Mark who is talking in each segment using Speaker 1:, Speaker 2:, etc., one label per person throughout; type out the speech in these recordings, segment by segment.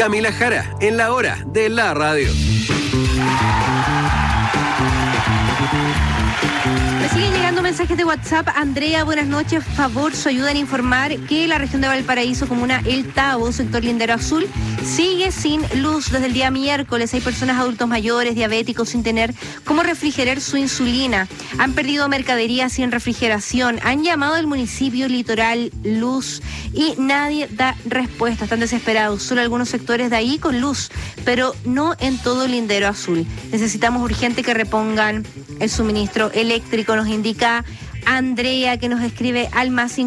Speaker 1: Camila Jara, en la hora de la radio.
Speaker 2: Me siguen llegando mensajes de WhatsApp. Andrea, buenas noches. Favor, su ayuda en informar que la región de Valparaíso, comuna El Tabo, sector Lindero Azul, sigue sin luz desde el día miércoles. Hay personas adultos mayores, diabéticos, sin tener cómo refrigerar su insulina. Han perdido mercadería sin refrigeración. Han llamado al municipio Litoral Luz y nadie da respuesta. Están desesperados. Solo algunos sectores de ahí con luz, pero no en todo Lindero Azul. Necesitamos urgente que repongan el suministro eléctrico, nos indica Andrea, que nos escribe al más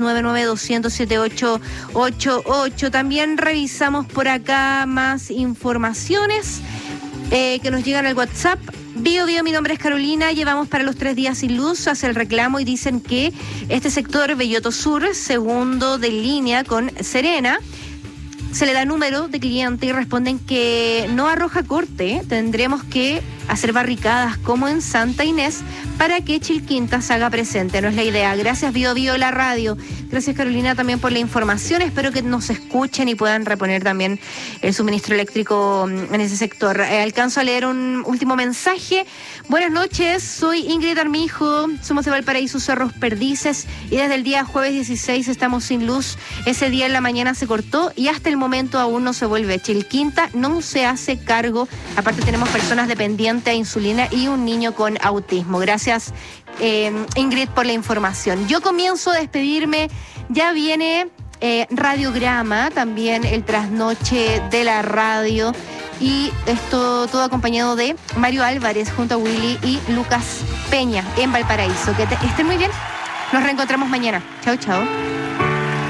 Speaker 2: 569-9200-7888. También revisamos por acá más informaciones que nos llegan al WhatsApp. Bio, mi nombre es Carolina, llevamos para los 3 días sin luz, hace el reclamo y dicen que este sector, Belloto Sur, segundo de línea con Serena, se le da número de cliente y responden que no arroja corte. Tendremos que hacer barricadas como en Santa Inés para que Chilquinta se haga presente. No es la idea. Gracias, Bio la radio. Gracias, Carolina, también por la información. Espero que nos escuchen y puedan reponer también el suministro eléctrico en ese sector. Alcanzo a leer un último mensaje. Buenas noches, soy Ingrid Armijo, somos de Valparaíso, Cerros Perdices, y desde el día jueves 16 estamos sin luz. Ese día en la mañana se cortó y hasta el momento aún no se vuelve. Chilquinta no se hace cargo. Aparte tenemos personas dependientes a insulina y un niño con autismo. Gracias, Ingrid, por la información. Yo comienzo a despedirme. Ya viene Radiograma, también el trasnoche de la radio. Y esto todo acompañado de Mario Álvarez junto a Willy y Lucas Peña en Valparaíso. Que estén muy bien. Nos reencontramos mañana. Chao, chao.